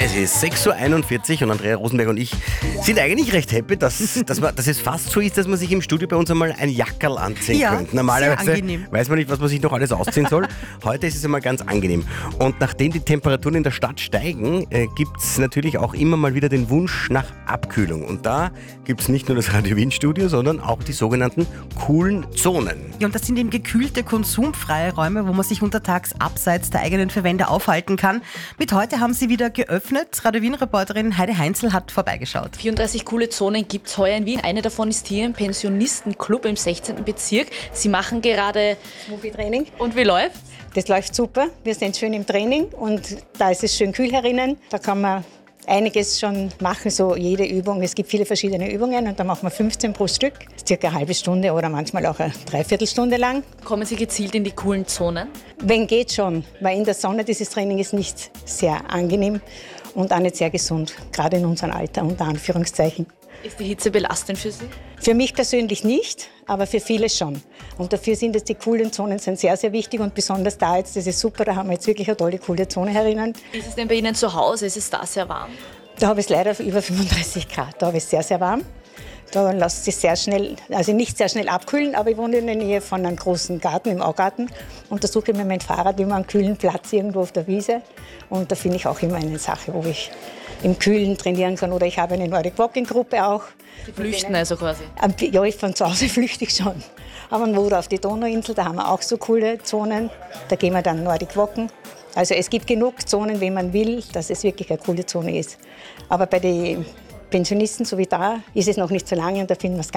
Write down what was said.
Es ist 6.41 Uhr und Andrea Rosenberg und ich sind eigentlich recht happy, dass es fast so ist, dass man sich im Studio bei uns einmal ein Jackerl anziehen könnte. Normalerweise weiß man nicht, was man sich noch alles ausziehen soll. Heute ist es einmal ganz angenehm. Und nachdem die Temperaturen in der Stadt steigen, gibt es natürlich auch immer mal wieder den Wunsch nach Abkühlung. Und da gibt es nicht nur das Radio Wien Studio, sondern auch die sogenannten coolen Zonen. Ja, und das sind eben gekühlte, konsumfreie Räume, wo man sich untertags abseits der eigenen vier Wände aufhalten kann. Mit heute haben sie wieder geöffnet. Radio Wien-Reporterin Heidi Heinzel hat vorbeigeschaut. 34 coole Zonen gibt es heuer in Wien. Eine davon ist hier im Pensionistenclub im 16. Bezirk. Sie machen gerade Smoothie-Training. Und wie läuft's? Das läuft super. Wir sind schön im Training und da ist es schön kühl herinnen. Da kann man einiges schon machen, so jede Übung. Es gibt viele verschiedene Übungen und da machen wir 15 pro Stück. Das ist circa eine halbe Stunde oder manchmal auch eine Dreiviertelstunde lang. Kommen Sie gezielt in die coolen Zonen? Wenn geht schon, weil in der Sonne dieses Training ist nicht sehr angenehm und auch nicht sehr gesund, gerade in unserem Alter, unter Anführungszeichen. Ist die Hitze belastend für Sie? Für mich persönlich nicht, aber für viele schon. Und dafür sind es die coolen Zonen sind sehr, sehr wichtig und besonders da jetzt, das ist super, da haben wir jetzt wirklich eine tolle, coole Zone herinnen. Ist es denn bei Ihnen zu Hause? Ist es da sehr warm? Da habe ich es leider über 35 Grad, da habe ich es sehr, sehr warm. Da lässt sich sehr schnell, also nicht sehr schnell abkühlen, aber ich wohne in der Nähe von einem großen Garten, im Augarten. Und da suche ich mir mein Fahrrad immer einen kühlen Platz irgendwo auf der Wiese. Und da finde ich auch immer eine Sache, wo ich im Kühlen trainieren kann. Oder ich habe eine Nordic Walking Gruppe auch. Sie flüchten also quasi? Ja, ich von zu Hause flüchte ich schon. Aber oder auf die Donauinsel, da haben wir auch so coole Zonen. Da gehen wir dann Nordic Walken. Also es gibt genug Zonen, wenn man will, dass es wirklich eine coole Zone ist. Aber bei den Pensionisten, so wie da, ist es noch nicht so lange und da finden wir es